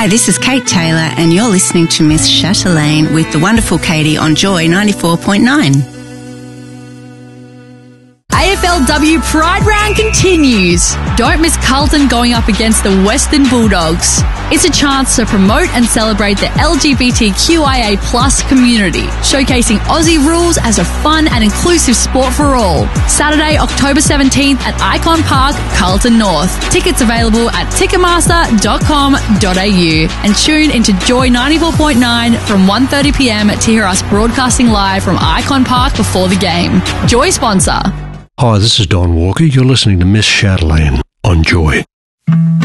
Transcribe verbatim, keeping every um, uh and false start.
Hi, this is Kate Taylor, and you're listening to Miss Chatelaine with the wonderful Katie on Joy ninety-four point nine. A F L W Pride Round continues. Don't miss Carlton going up against the Western Bulldogs. It's a chance to promote and celebrate the L G B T Q I A plus community, showcasing Aussie rules as a fun and inclusive sport for all. Saturday, October seventeenth at Icon Park, Carlton North. Tickets available at ticketmaster dot com dot a u and tune into Joy ninety-four point nine from one thirty p m to hear us broadcasting live from Icon Park before the game. Joy sponsor. Hi, this is Don Walker. You're listening to Miss Chatelaine on Joy.